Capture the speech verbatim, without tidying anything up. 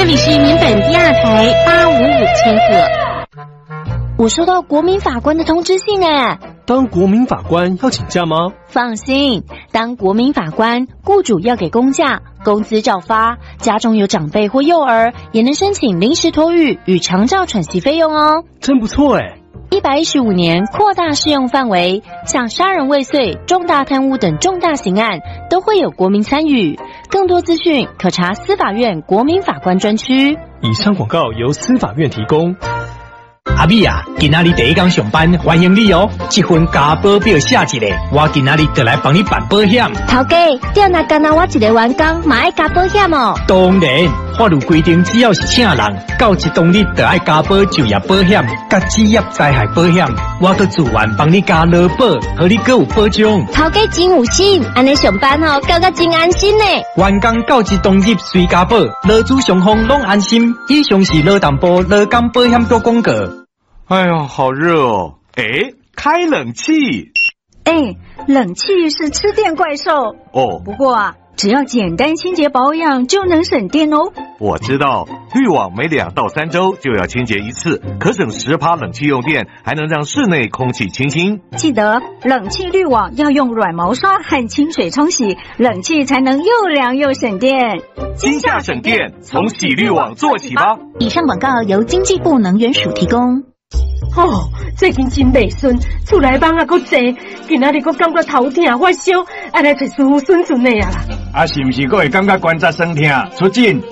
这里是缅本第二台八五五千赫。 我收到国民法官的通知信诶。 当国民法官要请假吗？ 放心，当国民法官，雇主要给公假，工资照发，家中有长辈或幼儿，也能申请临时托育与长照喘息费用哦。 真不错诶。 一百一十五年扩大适用范围，像杀人未遂、重大贪污等重大刑案都会有国民参与。更多资讯可查司法院国民法官专区。 以上广告由司法院提供。 阿美啊，今仔日第一天上班，欢迎你哦！这份加保表写一个，我今仔日就来帮你办保险。 头家，店内干那我一个员工，嘛爱加保险哦。 当然，法律规定，只要是请人，到一当日就爱加保就业保险、甲职业灾害保险，我都自愿帮你加劳保，和你各有保障。 头家真有心，安尼上班哦，感觉真安心呢。 员工到一当日随加保，劳资双方拢安心。以上是劳动部劳工保险局广告。 哎呦，好热哦！哎，开冷气。 哎，冷气是吃电怪兽哦。 不过啊，只要简单清洁保养就能省电哦。 我知道，滤网每两到三周就要清洁一次，可省十趴冷气用电，还能让室内空气清新。 记得冷气滤网要用软毛刷和清水冲洗，冷气才能又凉又省电。 今夏省电，从洗滤网做起吧。 以上广告由经济部能源署提供。 哦，最近真袂顺，厝内蚊啊，搁济，今仔日搁感觉头痛、发烧，爱来找师傅顺顺的啊啦。 啊，是毋是搁会感觉关节酸痛？出诊